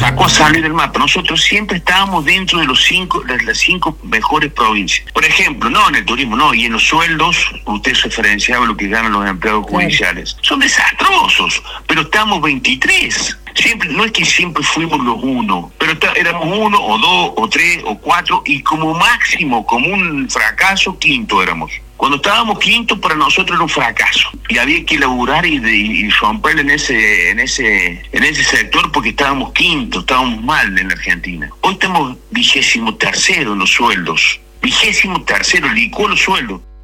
sacó a salir del mapa. Nosotros siempre estábamos dentro de las 5 mejores provincias. Por ejemplo, no en el turismo, no, y en los sueldos, usted referenciaba lo que ganan los empleados judiciales. Son desastrosos, pero estamos 23. Siempre, no es que siempre fuimos los 1, pero éramos 1 o 2 o 3 o 4 y como máximo, como un fracaso, 5º éramos. Cuando estábamos 5º para nosotros era un fracaso y había que laburar y romper en ese sector porque estábamos 5º, estábamos mal en la Argentina. Hoy estamos 23º en los sueldos, 23º, licuó los sueldos.